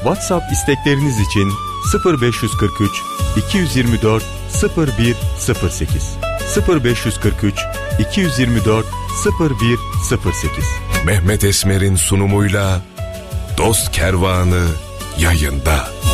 WhatsApp istekleriniz için 0543 224 0108 0543 224 0108. Mehmet Esmer'in sunumuyla Dost Kervanı yayında.